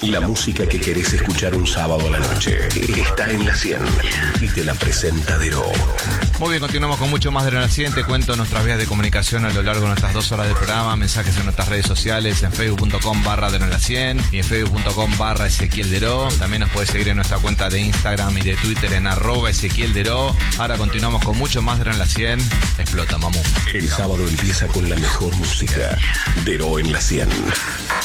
La música que querés escuchar un sábado a la noche está en la 100 y te la presenta Dero. Muy bien, continuamos con mucho más de la 100. Te cuento nuestras vías de comunicación a lo largo de nuestras 2 horas de programa. Mensajes en nuestras redes sociales, en facebook.com/DeroenLa100 y en facebook.com/Ezequiel Dero. También nos puedes seguir en nuestra cuenta de Instagram y de Twitter en @Ezequiel Dero. Ahora continuamos con mucho más de la 100. Explota, mamú. El sábado empieza con la mejor música. Dero en la 100.